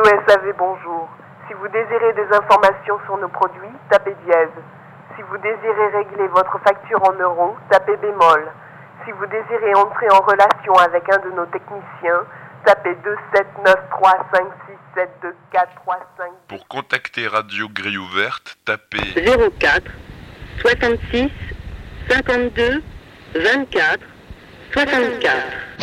SAV, bonjour. Si vous désirez des informations sur nos produits, tapez dièse. Si vous désirez régler votre facture en euros, tapez bémol. Si vous désirez entrer en relation avec un de nos techniciens, tapez 279356724335. Pour contacter Radio Grille Ouverte, tapez 04 66 52 24 64.